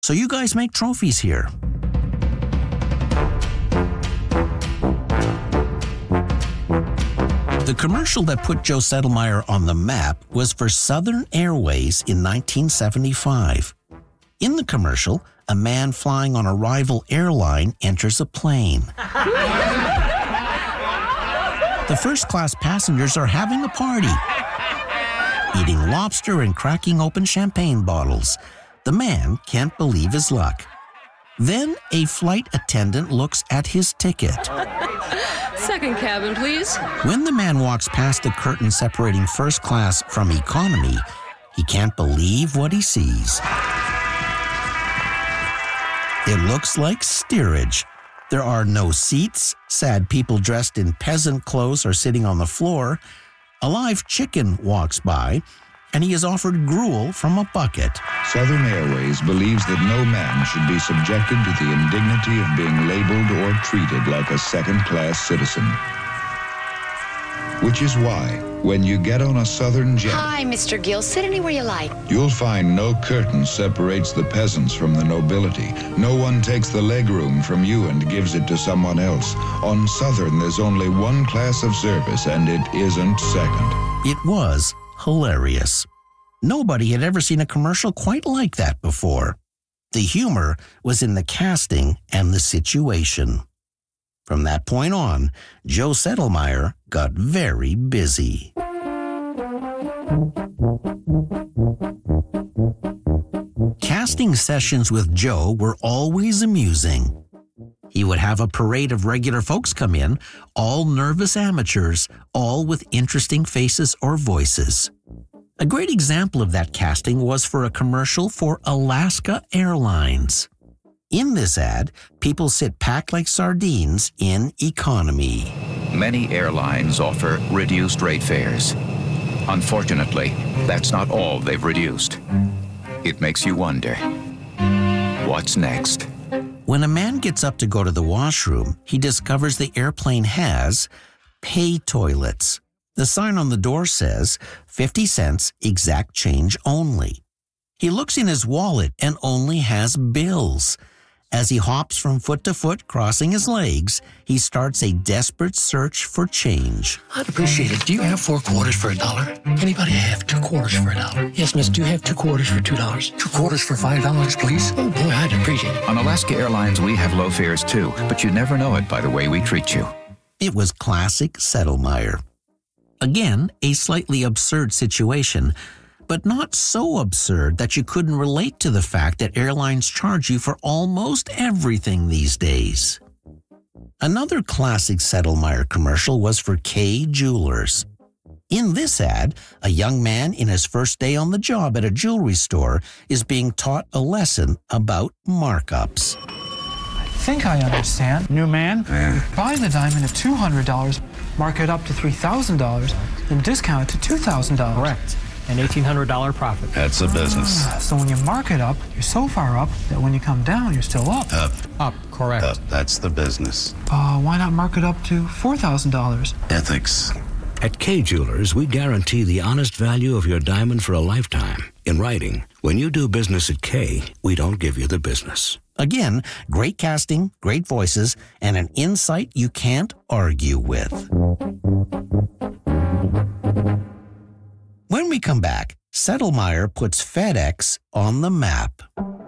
So you guys make trophies here. The commercial that put Joe Settlemyre on the map was for Southern Airways in 1975. In the commercial, a man flying on a rival airline enters a plane. The first-class passengers are having a party, eating lobster and cracking open champagne bottles. The man can't believe his luck. Then a flight attendant looks at his ticket. Second cabin, please. When the man walks past the curtain separating first class from economy, he can't believe what he sees. It looks like steerage. There are no seats. Sad people dressed in peasant clothes are sitting on the floor. A live chicken walks by, and he is offered gruel from a bucket. Southern Airways believes that no man should be subjected to the indignity of being labeled or treated like a second-class citizen. Which is why, when you get on a Southern jet... Hi, Mr. Gill. Sit anywhere you like. You'll find no curtain separates the peasants from the nobility. No one takes the legroom from you and gives it to someone else. On Southern, there's only one class of service, and it isn't second. It was hilarious. Nobody had ever seen a commercial quite like that before. The humor was in the casting and the situation. From that point on, Joe Settlemyre got very busy. Casting sessions with Joe were always amusing. He would have a parade of regular folks come in, all nervous amateurs, all with interesting faces or voices. A great example of that casting was for a commercial for Alaska Airlines. In this ad, people sit packed like sardines in economy. Many airlines offer reduced rate fares. Unfortunately, that's not all they've reduced. It makes you wonder, what's next? When a man gets up to go to the washroom, he discovers the airplane has pay toilets. The sign on the door says 50 cents exact change only. He looks in his wallet and only has bills. As he hops from foot to foot, crossing his legs, he starts a desperate search for change. I'd appreciate it. Do you have 4 quarters for $1? Anybody have 2 quarters for $1? Yes, miss, do you have 2 quarters for $2? 2 quarters for $5, please? Oh, boy, I'd appreciate it. On Alaska Airlines, we have low fares too, but you never know it by the way we treat you. It was classic Settlemyre. Again, a slightly absurd situation, but not so absurd that you couldn't relate to the fact that airlines charge you for almost everything these days. Another classic Settlemyre commercial was for Kay Jewelers. In this ad, a young man in his first day on the job at a jewelry store is being taught a lesson about markups. I think I understand. New man, buy the diamond at $200, mark it up to $3,000, then discount it to $2,000. Correct. An $1,800 profit. That's a business. So when you mark it up, you're so far up that when you come down, you're still up. Up, correct. Up, that's the business. Why not mark it up to $4,000? Ethics. At Kay Jewelers, we guarantee the honest value of your diamond for a lifetime. In writing, when you do business at Kay, we don't give you the business. Again, great casting, great voices, and an insight you can't argue with. When we come back, Settlemyre puts FedEx on the map.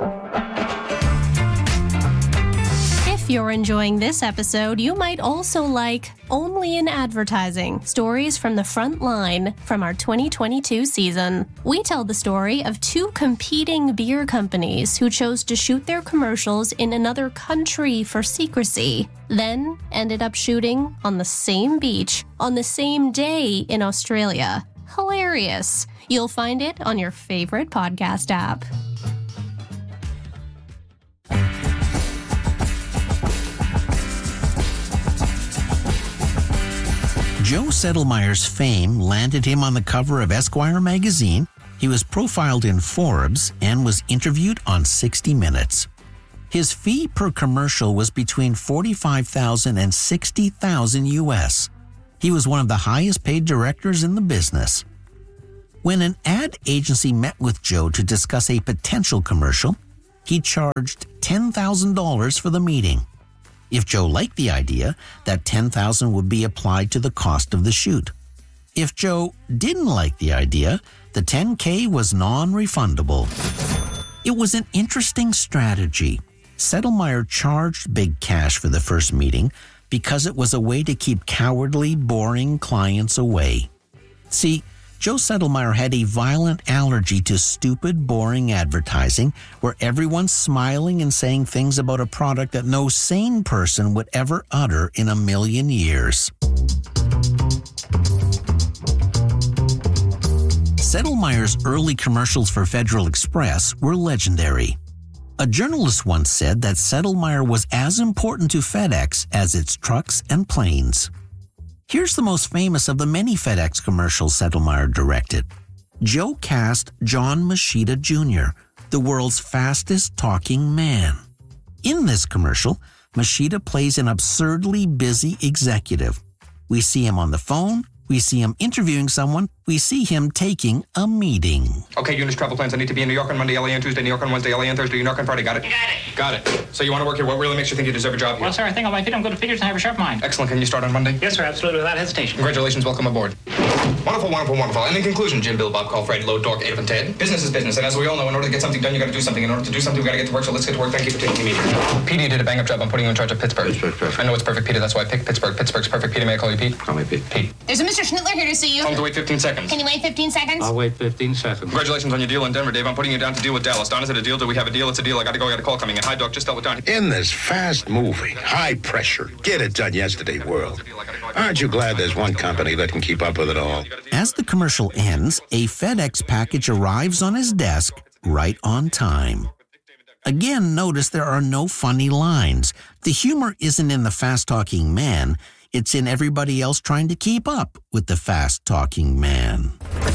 If you're enjoying this episode, you might also like Only in Advertising, Stories from the Front Line from our 2022 season. We tell the story of 2 competing beer companies who chose to shoot their commercials in another country for secrecy, then ended up shooting on the same beach on the same day in Australia. Hilarious. You'll find it on your favorite podcast app. Joe Settlemyre's fame landed him on the cover of Esquire magazine. He was profiled in Forbes and was interviewed on 60 Minutes. His fee per commercial was between $45,000 and $60,000 US. He was one of the highest paid directors in the business. When an ad agency met with Joe to discuss a potential commercial, He charged $10,000 for the meeting. If Joe liked the idea, that $10,000 would be applied to the cost of the shoot. If Joe didn't like the idea, the $10K was non-refundable. It was an interesting strategy. Settlemyre charged big cash for the first meeting because it was a way to keep cowardly, boring clients away. See, Joe Settlemyre had a violent allergy to stupid, boring advertising where everyone's smiling and saying things about a product that no sane person would ever utter in a million years. Settlemyre's early commercials for Federal Express were legendary. A journalist once said that Settlemyre was as important to FedEx as its trucks and planes. Here's the most famous of the many FedEx commercials Settlemyre directed. Joe cast John Machida Jr., the world's fastest talking man. In this commercial, Machida plays an absurdly busy executive. We see him on the phone, we see him interviewing someone, we see him taking a meeting. Okay, Eunice, travel plans. I need to be in New York on Monday, LA on Tuesday, New York on Wednesday, LA on Thursday, New York on Friday. Got it? Got it. So you want to work here? What really makes you think you deserve a job here? Well, sir, I think on my feet I'm good at figures and I have a sharp mind. Excellent. Can you start on Monday? Yes, sir, absolutely, without hesitation. Congratulations. Welcome aboard. Wonderful, wonderful, wonderful. And in conclusion, Jim, Bill, Bob, Carl, Fred, Load, Dork, Abe, and Ted. Business is business. And as we all know, in order to get something done, you got to do something. In order to do something, we got to get to work. So let's get to work. Thank you for taking me. Petey, you did a bang-up job. I'm putting you in charge of Pittsburgh. Pittsburgh, perfect. I know it's perfect, Peter. That's why I picked Pittsburgh. Pittsburgh's perfect. Peter, may I call you Pete? Call me Pete. Pete. There's a Mr. Schnittler here to see you. Tell him to wait 15 seconds. Can you wait 15 seconds? I'll wait 15 seconds. Congratulations on your deal in Denver, Dave. I'm putting you down to deal with Dallas. Don, is it a deal? Do we have a deal? It's a deal. I got to go. I got a call coming in. Hi, Doc. Just dealt with Don. In this fast-moving, high-pressure, get-it-done-yesterday world, aren't you glad there's one company that can keep up with it all? As the commercial ends, a FedEx package arrives on his desk right on time. Again, notice there are no funny lines. The humor isn't in the fast-talking man. It's in everybody else trying to keep up with the fast-talking man.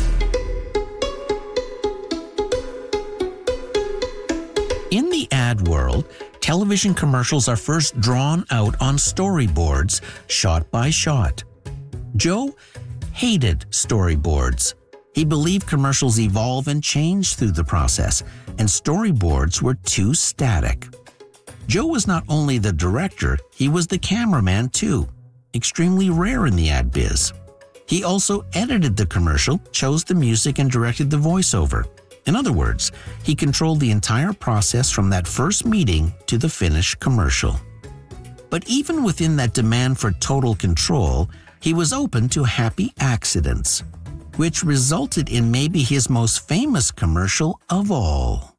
In the ad world, television commercials are first drawn out on storyboards, shot by shot. Joe hated storyboards. He believed commercials evolve and change through the process, and storyboards were too static. Joe was not only the director, he was the cameraman too, extremely rare in the ad biz. He also edited the commercial, chose the music, and directed the voiceover. In other words, he controlled the entire process from that first meeting to the finished commercial. But even within that demand for total control, he was open to happy accidents, which resulted in maybe his most famous commercial of all.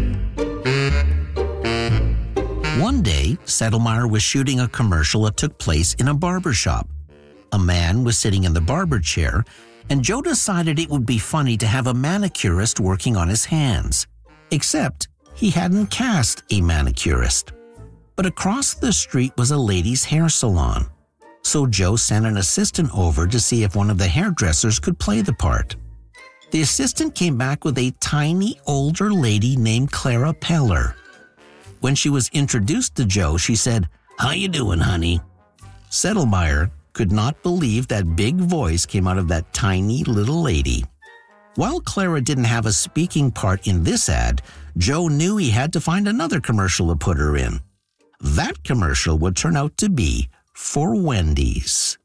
One day, Settlemyre was shooting a commercial that took place in a barber shop. A man was sitting in the barber chair, and Joe decided it would be funny to have a manicurist working on his hands. Except he hadn't cast a manicurist. But across the street was a ladies' hair salon. So Joe sent an assistant over to see if one of the hairdressers could play the part. The assistant came back with a tiny older lady named Clara Peller. When she was introduced to Joe, she said, "How you doing, honey?" Settlemyre could not believe that big voice came out of that tiny little lady. While Clara didn't have a speaking part in this ad, Joe knew he had to find another commercial to put her in. That commercial would turn out to be for Wendy's.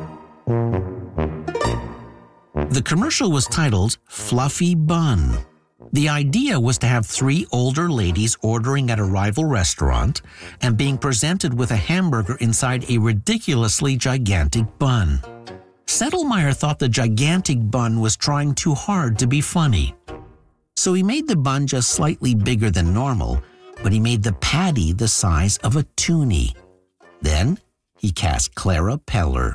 The commercial was titled Fluffy Bun. The idea was to have three older ladies ordering at a rival restaurant and being presented with a hamburger inside a ridiculously gigantic bun. Settlemyre thought the gigantic bun was trying too hard to be funny. So he made the bun just slightly bigger than normal, but he made the patty the size of a toonie. Then he cast Clara Peller.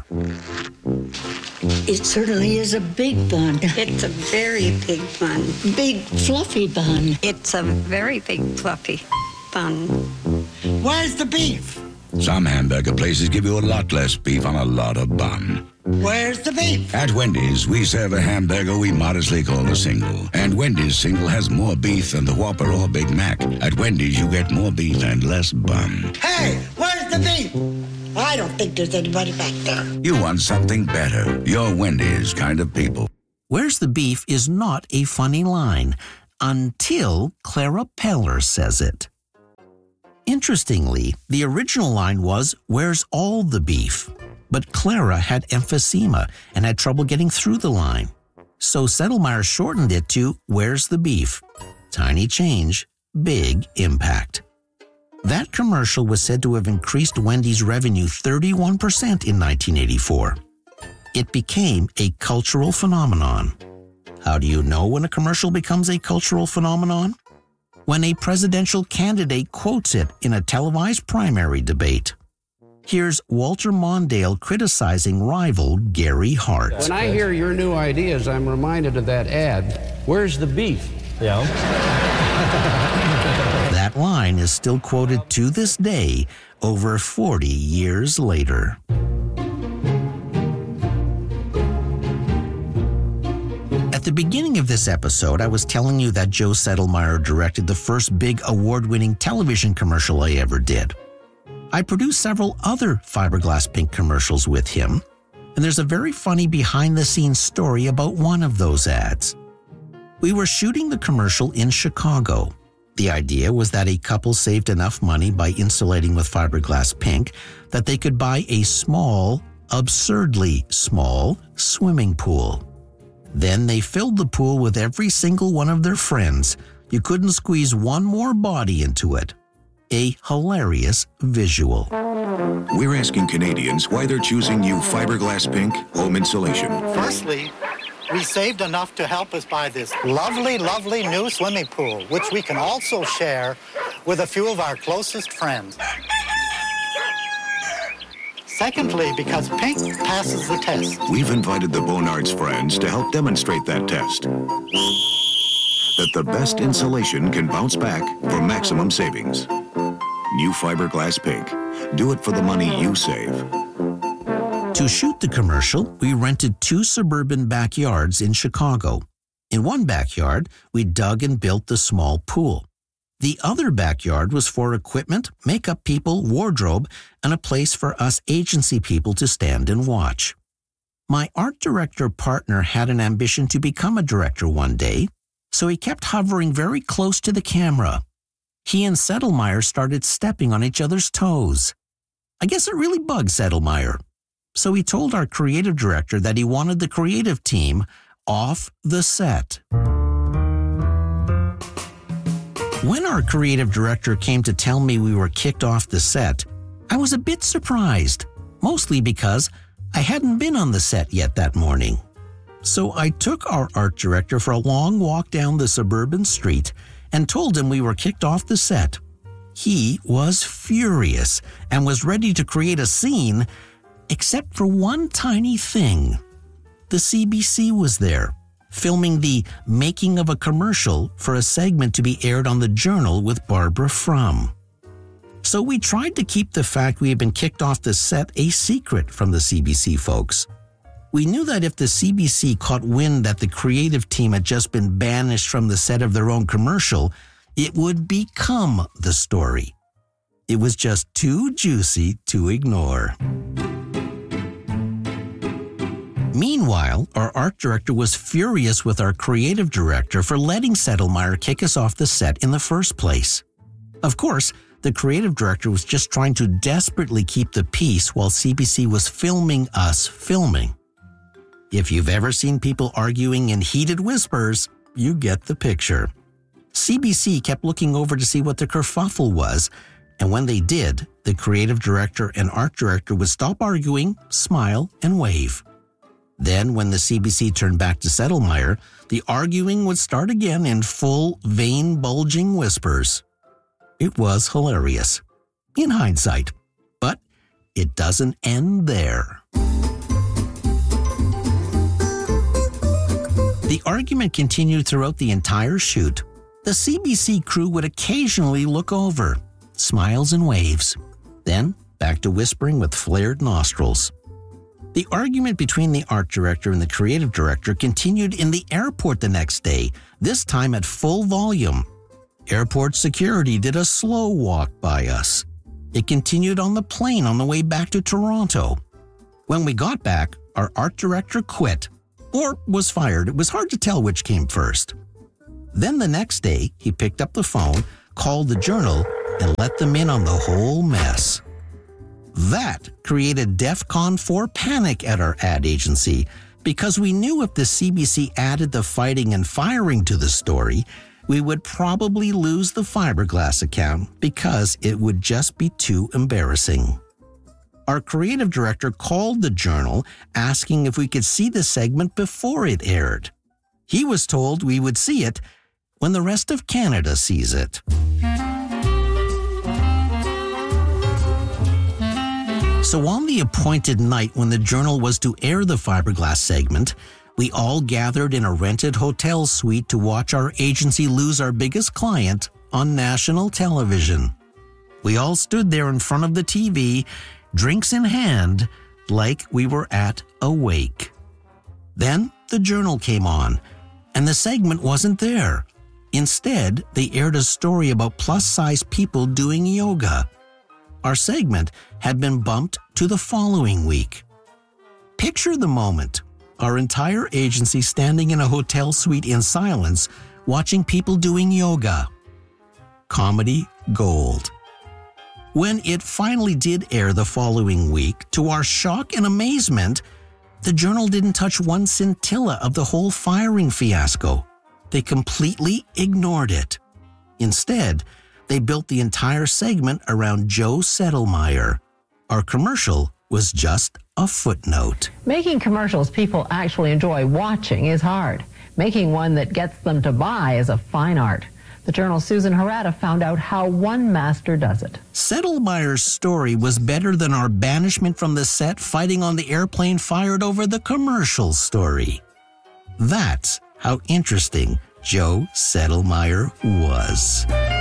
It certainly is a big bun. It's a very big bun. Big, fluffy bun. It's a very big, fluffy bun. Where's the beef? Some hamburger places give you a lot less beef on a lot of bun. Where's the beef? At Wendy's, we serve a hamburger we modestly call a single. And Wendy's single has more beef than the Whopper or Big Mac. At Wendy's, you get more beef and less bun. Hey, where's the beef? I don't think there's anybody back there. You want something better. You're Wendy's kind of people. Where's the beef is not a funny line. until Clara Peller says it. Interestingly, the original line was, "Where's all the beef?" But Clara had emphysema and had trouble getting through the line. So Settlemyre shortened it to, "Where's the beef?" Tiny change, big impact. That commercial was said to have increased Wendy's revenue 31% in 1984. It became a cultural phenomenon. How do you know when a commercial becomes a cultural phenomenon? When a presidential candidate quotes it in a televised primary debate. Here's Walter Mondale criticizing rival Gary Hart. When I hear your new ideas, I'm reminded of that ad, "Where's the beef?" Yeah. That line is still quoted to this day, over 40 years later. At the beginning of this episode, I was telling you that Joe Settlemyre directed the first big award-winning television commercial I ever did. I produced several other Fiberglass Pink commercials with him, and there's a very funny behind-the-scenes story about one of those ads. We were shooting the commercial in Chicago. The idea was that a couple saved enough money by insulating with Fiberglass Pink that they could buy a small, absurdly small, swimming pool. Then they filled the pool with every single one of their friends. You couldn't squeeze one more body into it. A hilarious visual. We're asking Canadians why they're choosing new Fiberglass Pink home insulation. Firstly, we saved enough to help us buy this lovely, lovely new swimming pool, which we can also share with a few of our closest friends. Secondly, because Pink passes the test. We've invited the Bonards friends to help demonstrate that test. That the best insulation can bounce back for maximum savings. New Fiberglass Pink. Do it for the money you save. To shoot the commercial, we rented 2 suburban backyards in Chicago. In one backyard, we dug and built the small pool. The other backyard was for equipment, makeup people, wardrobe, and a place for us agency people to stand and watch. My art director partner had an ambition to become a director one day, so he kept hovering very close to the camera. He and Settlemyre started stepping on each other's toes. I guess it really bugged Settlemyre. So he told our creative director that he wanted the creative team off the set. When our creative director came to tell me we were kicked off the set, I was a bit surprised, mostly because I hadn't been on the set yet that morning. So I took our art director for a long walk down the suburban street and told him we were kicked off the set. He was furious and was ready to create a scene, except for one tiny thing. The CBC was there, filming the making of a commercial for a segment to be aired on the Journal with Barbara Frum. So we tried to keep the fact we had been kicked off the set a secret from the CBC folks. We knew that if the CBC caught wind that the creative team had just been banished from the set of their own commercial, it would become the story. It was just too juicy to ignore. Meanwhile, our art director was furious with our creative director for letting Settlemyre kick us off the set in the first place. Of course, the creative director was just trying to desperately keep the peace while CBC was filming us filming. If you've ever seen people arguing in heated whispers, you get the picture. CBC kept looking over to see what the kerfuffle was, and when they did, the creative director and art director would stop arguing, smile, and wave. Then, when the CBC turned back to Settlemyre, the arguing would start again in full, vein-bulging whispers. It was hilarious, in hindsight, but it doesn't end there. The argument continued throughout the entire shoot. The CBC crew would occasionally look over, smiles and waves, then back to whispering with flared nostrils. The argument between the art director and the creative director continued in the airport the next day, this time at full volume. Airport security did a slow walk by us. It continued on the plane on the way back to Toronto. When we got back, our art director quit, or was fired. It was hard to tell which came first. Then the next day, he picked up the phone, called the Journal, and let them in on the whole mess. That created DEFCON 4 panic at our ad agency because we knew if the CBC added the fighting and firing to the story, we would probably lose the fiberglass account because it would just be too embarrassing. Our creative director called the Journal asking if we could see the segment before it aired. He was told we would see it when the rest of Canada sees it. So on the appointed night when the Journal was to air the fiberglass segment, we all gathered in a rented hotel suite to watch our agency lose our biggest client on national television. We all stood there in front of the TV, drinks in hand, like we were at a wake. Then the Journal came on, and the segment wasn't there. Instead, they aired a story about plus-size people doing yoga. Our segment had been bumped to the following week. Picture the moment. Our entire agency standing in a hotel suite in silence, watching people doing yoga. Comedy gold. When it finally did air the following week, to our shock and amazement, the Journal didn't touch one scintilla of the whole firing fiasco. They completely ignored it. Instead, they built the entire segment around Joe Settlemyre. Our commercial was just a footnote. Making commercials people actually enjoy watching is hard. Making one that gets them to buy is a fine art. The Journal's Susan Harada found out how one master does it. Settlemyre's story was better than our banishment from the set fighting on the airplane fired over the commercial story. That's how interesting Joe Settlemyre was.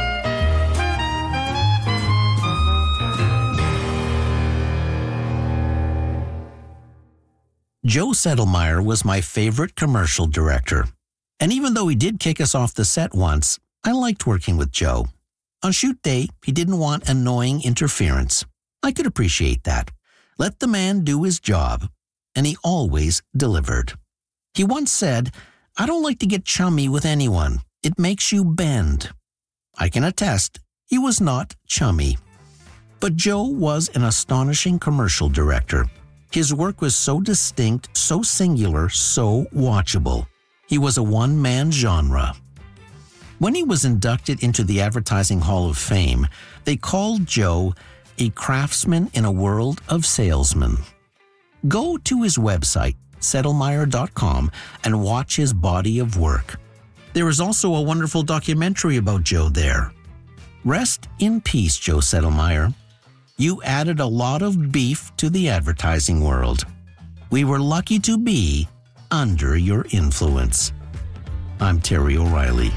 Joe Settlemyre was my favorite commercial director. And even though he did kick us off the set once, I liked working with Joe. On shoot day, he didn't want annoying interference. I could appreciate that. Let the man do his job. And he always delivered. He once said, "I don't like to get chummy with anyone. It makes you bend." I can attest, he was not chummy. But Joe was an astonishing commercial director. His work was so distinct, so singular, so watchable. He was a one-man genre. When he was inducted into the Advertising Hall of Fame, they called Joe a craftsman in a world of salesmen. Go to his website, settlemyre.com, and watch his body of work. There is also a wonderful documentary about Joe there. Rest in peace, Joe Settlemyre. You added a lot of beef to the advertising world. We were lucky to be under your influence. I'm Terry O'Reilly.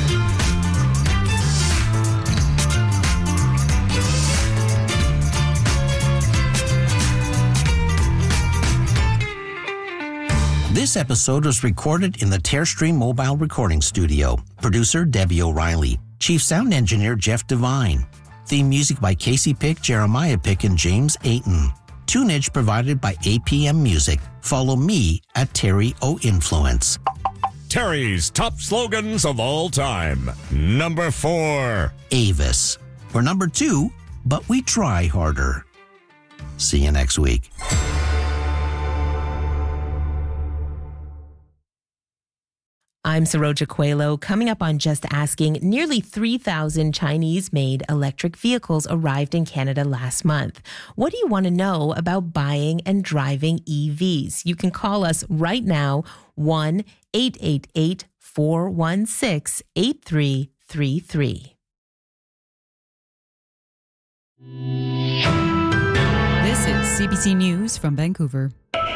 This episode was recorded in the Tearstream Mobile Recording Studio. Producer Debbie O'Reilly. Chief Sound Engineer Jeff Devine. Theme music by Casey Pick, Jeremiah Pick, and James Ayton. Tunage provided by APM Music. Follow me at Terry O'Influence. Terry's top slogans of all time. Number 4. Avis. We're number 2, but we try harder. See you next week. I'm Saroja Coelho. Coming up on Just Asking, nearly 3,000 Chinese-made electric vehicles arrived in Canada last month. What do you want to know about buying and driving EVs? You can call us right now, 1-888-416-8333. This is CBC News from Vancouver.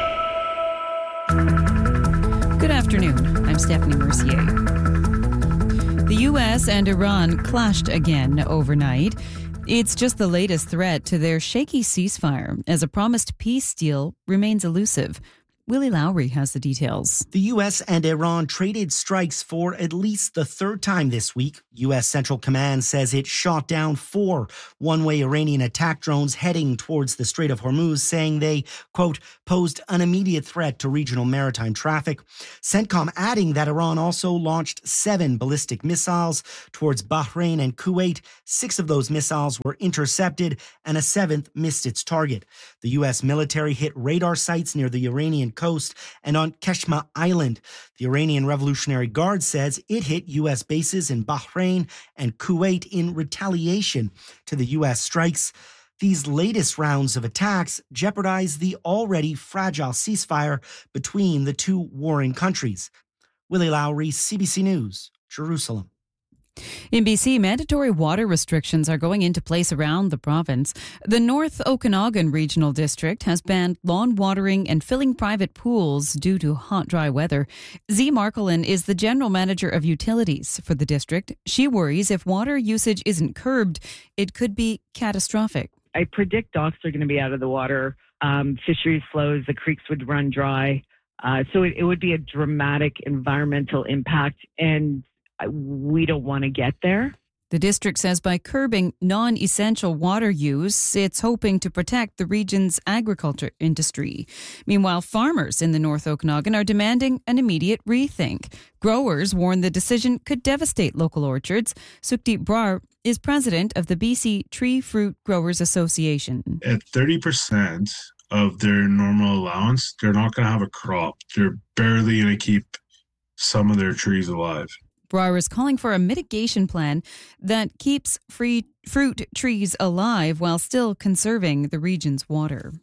Good afternoon. I'm Stephanie Mercier. The U.S. and Iran clashed again overnight. It's just the latest threat to their shaky ceasefire as a promised peace deal remains elusive. Willie Lowry has the details. The U.S. and Iran traded strikes for at least the third time this week. U.S. Central Command says it shot down 4 one-way Iranian attack drones heading towards the Strait of Hormuz, saying they, quote, posed an immediate threat to regional maritime traffic. CENTCOM adding that Iran also launched 7 ballistic missiles towards Bahrain and Kuwait. 6 of those missiles were intercepted and a 7th missed its target. The U.S. military hit radar sites near the Iranian coast and on Keshma Island. The Iranian Revolutionary Guard says it hit U.S. bases in Bahrain and Kuwait in retaliation to the U.S. strikes. These latest rounds of attacks jeopardize the already fragile ceasefire between the two warring countries. Willie Lowry, CBC News, Jerusalem. In BC, mandatory water restrictions are going into place around the province. The North Okanagan Regional District has banned lawn watering and filling private pools due to hot, dry weather. Zee Markelin is the general manager of utilities for the district. She worries if water usage isn't curbed, it could be catastrophic. I predict docks are going to be out of the water. Fisheries flows, the creeks would run dry. So it would be a dramatic environmental impact, and we don't want to get there. The district says by curbing non-essential water use, it's hoping to protect the region's agriculture industry. Meanwhile, farmers in the North Okanagan are demanding an immediate rethink. Growers warn the decision could devastate local orchards. Sukhdeep Brar is president of the BC Tree Fruit Growers Association. At 30% of their normal allowance, they're not going to have a crop. They're barely going to keep some of their trees alive. Brar is calling for a mitigation plan that keeps fruit trees alive while still conserving the region's water.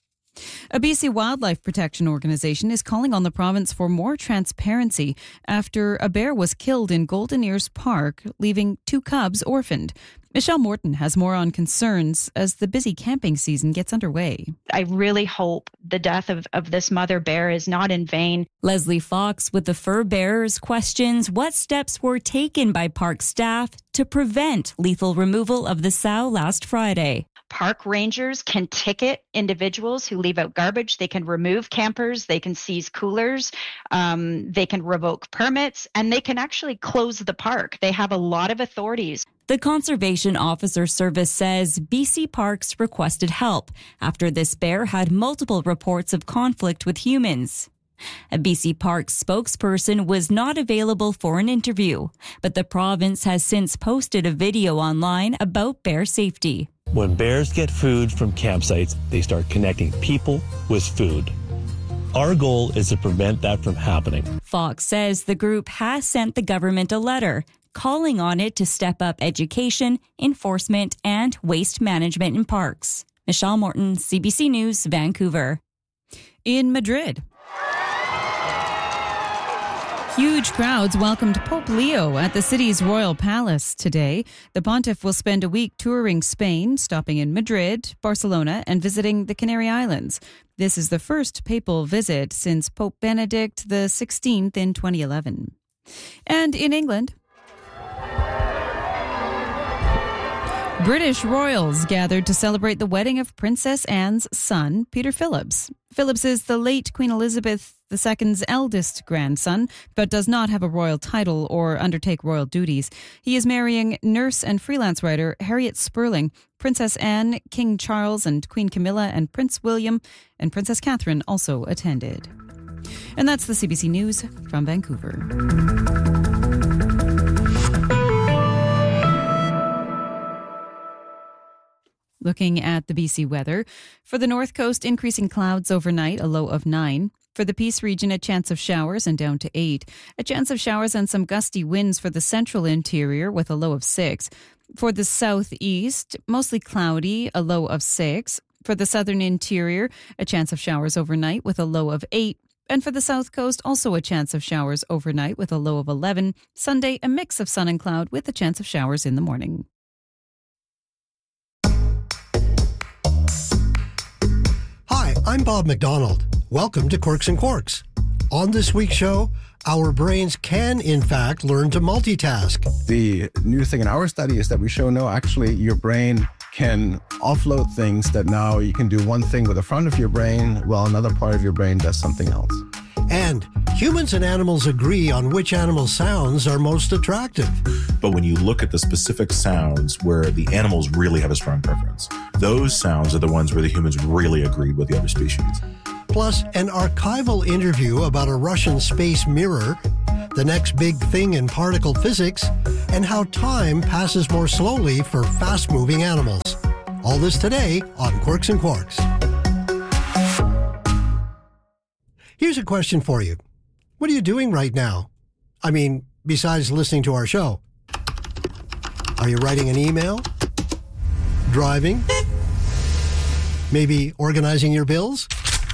A BC wildlife protection organization is calling on the province for more transparency after a bear was killed in Golden Ears Park, leaving 2 cubs orphaned. Michelle Morton has more on concerns as the busy camping season gets underway. I really hope the death of this mother bear is not in vain. Leslie Fox with the Fur Bearers questions what steps were taken by park staff to prevent lethal removal of the sow last Friday. Park rangers can ticket individuals who leave out garbage. They can remove campers. They can seize coolers. They can revoke permits, and they can actually close the park. They have a lot of authorities. The Conservation Officer Service says BC Parks requested help after this bear had multiple reports of conflict with humans. A BC Parks spokesperson was not available for an interview, but the province has since posted a video online about bear safety. When bears get food from campsites, they start connecting people with food. Our goal is to prevent that from happening. Fox says the group has sent the government a letter calling on it to step up education, enforcement, and waste management in parks. Michelle Morton, CBC News, Vancouver. In Madrid, huge crowds welcomed Pope Leo at the city's royal palace today. The pontiff will spend a week touring Spain, stopping in Madrid, Barcelona, and visiting the Canary Islands. This is the first papal visit since Pope Benedict XVI in 2011. And in England, British royals gathered to celebrate the wedding of Princess Anne's son, Peter Phillips. Phillips is the late Queen Elizabeth II's eldest grandson, but does not have a royal title or undertake royal duties. He is marrying nurse and freelance writer Harriet Sperling. Princess Anne, King Charles, and Queen Camilla, and Prince William and Princess Catherine also attended. And that's the CBC News from Vancouver. Looking at the BC weather. For the North Coast, increasing clouds overnight, a low of 9. For the Peace region, a chance of showers and down to 8. A chance of showers and some gusty winds for the central interior with a low of 6. For the southeast, mostly cloudy, a low of 6. For the southern interior, a chance of showers overnight with a low of 8. And for the south coast, also a chance of showers overnight with a low of 11. Sunday, a mix of sun and cloud with a chance of showers in the morning. Hi, I'm Bob McDonald. Welcome to Quirks and Quarks. On this week's show, our brains can, in fact, learn to multitask. The new thing in our study is that we show, no, actually, your brain can offload things that now you can do one thing with the front of your brain while another part of your brain does something else. And humans and animals agree on which animal sounds are most attractive. But when you look at the specific sounds where the animals really have a strong preference, those sounds are the ones where the humans really agreed with the other species. Plus, an archival interview about a Russian space mirror, the next big thing in particle physics, and how time passes more slowly for fast-moving animals. All this today on Quirks and Quarks. Here's a question for you. What are you doing right now? I mean, besides listening to our show. Are you writing an email? Driving? Maybe organizing your bills?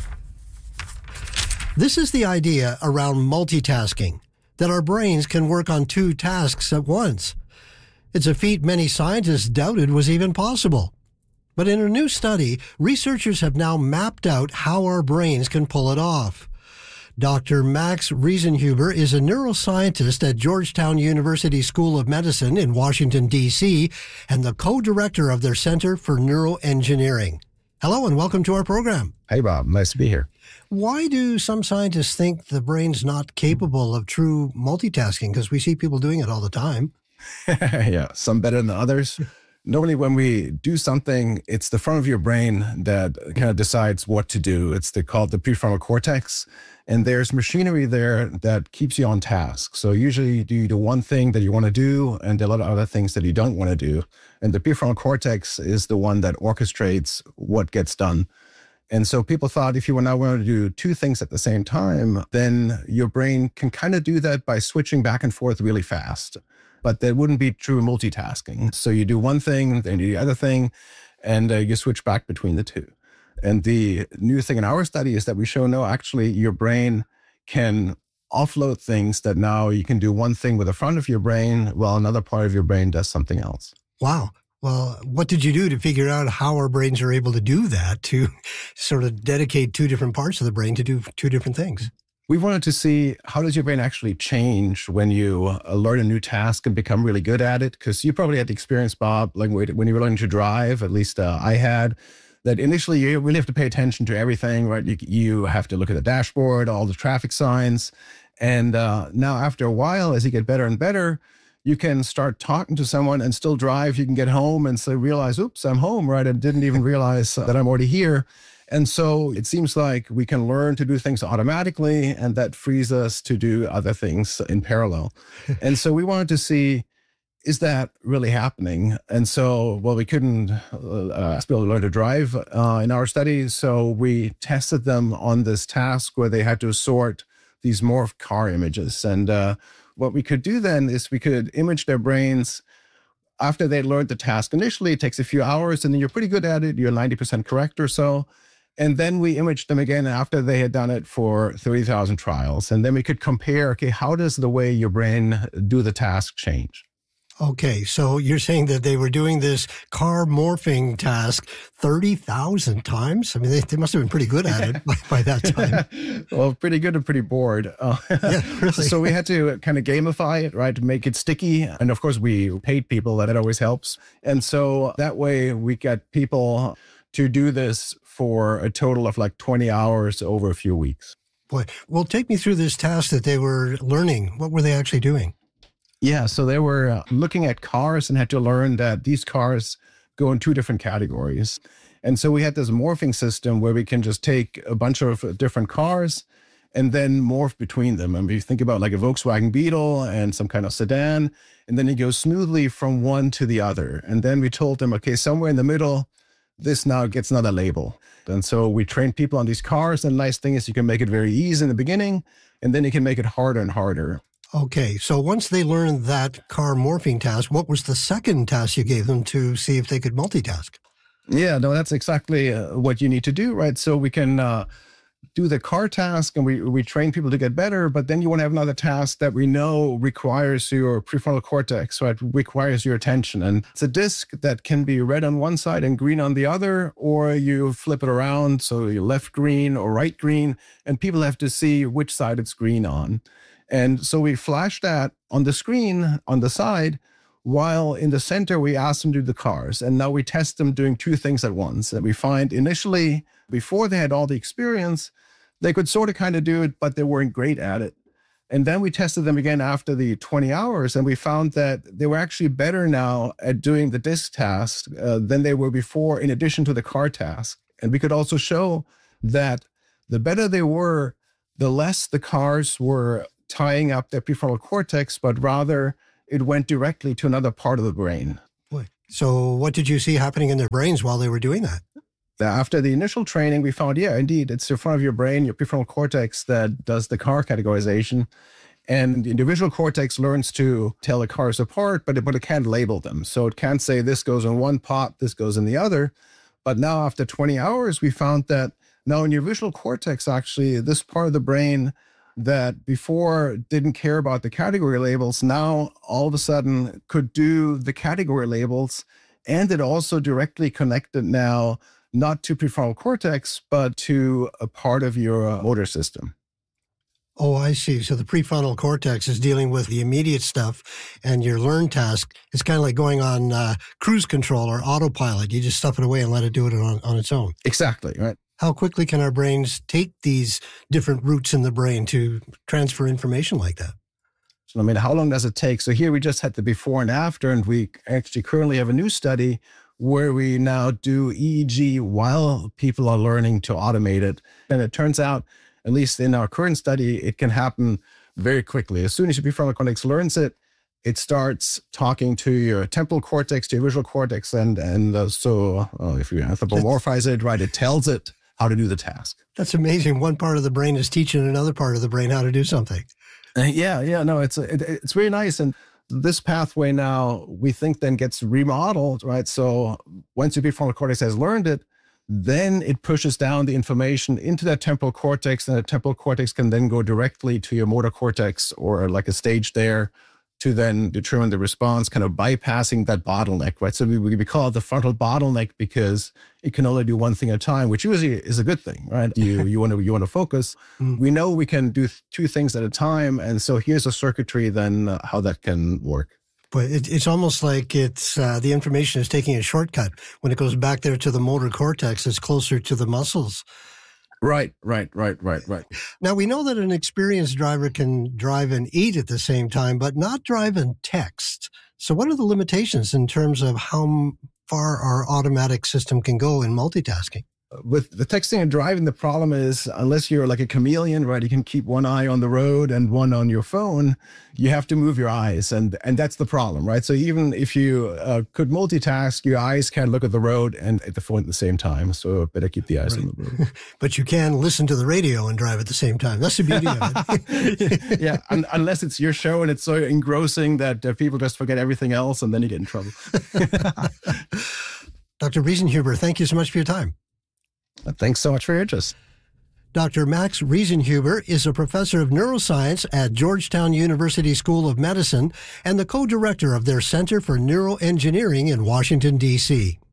This is the idea around multitasking, that our brains can work on two tasks at once. It's a feat many scientists doubted was even possible. But in a new study, researchers have now mapped out how our brains can pull it off. Dr. Max Riesenhuber is a neuroscientist at Georgetown University School of Medicine in Washington, D.C., and the co-director of their Center for Neuroengineering. Hello and welcome to our program. Hey, Bob. Nice to be here. Why do some scientists think the brain's not capable of true multitasking? Because we see people doing it all the time. Yeah, some better than others. Normally when we do something, it's the front of your brain that kind of decides what to do. It's called the prefrontal cortex. And there's machinery there that keeps you on task. So usually you do one thing that you want to do, and there are a lot of other things that you don't want to do. And the prefrontal cortex is the one that orchestrates what gets done. And so people thought if you now want to do two things at the same time, then your brain can kind of do that by switching back and forth really fast. But that wouldn't be true multitasking. So you do one thing, then you do the other thing, and you switch back between the two. And the new thing in our study is that we show, no, actually your brain can offload things that now you can do one thing with the front of your brain while another part of your brain does something else. Wow. Well, what did you do to figure out how our brains are able to do that, to sort of dedicate two different parts of the brain to do two different things? We wanted to see how does your brain actually change when you learn a new task and become really good at it? Because you probably had the experience, Bob, like when you were learning to drive, at least I had, that initially you really have to pay attention to everything, right? You have to look at the dashboard, all the traffic signs. And now after a while, as you get better and better, you can start talking to someone and still drive. You can get home and realize, oops, I'm home, right? I didn't even realize that I'm already here. And so it seems like we can learn to do things automatically, and that frees us to do other things in parallel. And so we wanted to see, is that really happening? And so, well, we couldn't ask people to learn to drive in our study. So we tested them on this task where they had to sort these morphed car images. And what we could do then is we could image their brains after they learned the task. Initially, it takes a few hours, and then you're pretty good at it. You're 90% correct or so. And then we imaged them again after they had done it for 30,000 trials. And then we could compare, okay, how does the way your brain do the task change? Okay, so you're saying that they were doing this car morphing task 30,000 times? I mean, they must have been pretty good at it by that time. Well, pretty good and pretty bored. Yeah, really. So we had to kind of gamify it, right, to make it sticky. And of course, we paid people. That always helps. And so that way we got people to do this for a total of like 20 hours over a few weeks. Boy, well, take me through this task that they were learning. What were they actually doing? Yeah, so they were looking at cars and had to learn that these cars go in two different categories. And so we had this morphing system where we can just take a bunch of different cars and then morph between them. And you think about like a Volkswagen Beetle and some kind of sedan, and then you go smoothly from one to the other. And then we told them, okay, somewhere in the middle, this now gets another label. And so we trained people on these cars. And the nice thing is you can make it very easy in the beginning, and then you can make it harder and harder. Okay, so once they learned that car morphing task, what was the second task you gave them to see if they could multitask? Yeah, no, that's exactly what you need to do, right? So we can do the car task, and we train people to get better, but then you want to have another task that we know requires your prefrontal cortex, right? Requires your attention. And it's a disc that can be red on one side and green on the other, or you flip it around, so you're left green or right green, and people have to see which side it's green on. And so we flash that on the screen on the side while in the center, we asked them to do the cars. And now we test them doing two things at once. And we find initially, before they had all the experience, they could sort of kind of do it, but they weren't great at it. And then we tested them again after the 20 hours, and we found that they were actually better now at doing the disc task than they were before, in addition to the car task. And we could also show that the better they were, the less the cars were tying up their prefrontal cortex, but rather it went directly to another part of the brain. Boy. So what did you see happening in their brains while they were doing that? After the initial training, we found, yeah, indeed, it's the front of your brain, your prefrontal cortex, that does the car categorization. And the individual cortex learns to tell the cars apart, but it can't label them. So it can't say this goes in one pot, this goes in the other. But now after 20 hours, we found that now in your visual cortex, actually, this part of the brain that before didn't care about the category labels, now all of a sudden could do the category labels. And it also directly connected now not to prefrontal cortex, but to a part of your motor system. Oh, I see. So the prefrontal cortex is dealing with the immediate stuff, and your learn task is kind of like going on cruise control or autopilot. You just stuff it away and let it do it on its own. Exactly, right. How quickly can our brains take these different routes in the brain to transfer information like that? So, how long does it take? So here we just had the before and after, and we actually currently have a new study where we now do EEG while people are learning to automate it. And it turns out, at least in our current study, it can happen very quickly. As soon as your prefrontal cortex learns it, it starts talking to your temporal cortex, to your visual cortex. And so if you anthropomorphize it, right, it tells it how to do the task. That's amazing. One part of the brain is teaching another part of the brain how to do something. It's really nice. And this pathway now, we think then gets remodeled, right? So once your prefrontal cortex has learned it, then it pushes down the information into that temporal cortex, and the temporal cortex can then go directly to your motor cortex, or like a stage there, to then determine the response, kind of bypassing that bottleneck, right? So we call it the frontal bottleneck because it can only do one thing at a time, which usually is a good thing, right? You want to focus. We know we can do two things at a time, and so here's a circuitry then how that can work. But it's almost like it's the information is taking a shortcut. When it goes back there to the motor cortex, it's closer to the muscles. Right. Now, we know that an experienced driver can drive and eat at the same time, but not drive and text. So what are the limitations in terms of how far our automatic system can go in multitasking? With the texting and driving, the problem is, unless you're like a chameleon, right, you can keep one eye on the road and one on your phone, you have to move your eyes. And that's the problem, right? So even if you could multitask, your eyes can't look at the road and at the phone at the same time. So better keep the eyes on the road. But you can listen to the radio and drive at the same time. That's the beauty of it. Yeah, unless it's your show and it's so engrossing that people just forget everything else, and then you get in trouble. Dr. Riesenhuber, thank you so much for your time. Thanks so much for your interest. Dr. Max Riesenhuber is a professor of neuroscience at Georgetown University School of Medicine and the co-director of their Center for Neuroengineering in Washington, D.C.